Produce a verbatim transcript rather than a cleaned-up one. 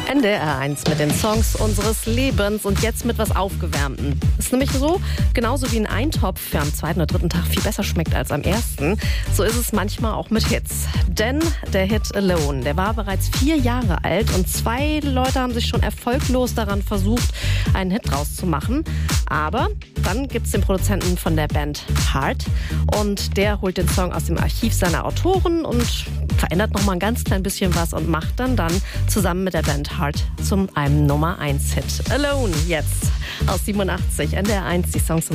N D R eins mit den Songs unseres Lebens und jetzt mit was Aufgewärmten. Ist nämlich so, genauso wie ein Eintopf für am zweiten oder dritten Tag viel besser schmeckt als am ersten, so ist es manchmal auch mit Hits. Denn der Hit Alone, der war bereits vier Jahre alt und zwei Leute haben sich schon erfolglos daran versucht, einen Hit draus zu machen. Aber dann gibt es den Produzenten von der Band Heart und der holt den Song aus dem Archiv seiner Autoren und verändert noch mal ein ganz klein bisschen was und macht dann dann zusammen mit der Band Heart zum einem Nummer eins Hit. Alone jetzt aus siebenundachtzig, N D R eins, die Songs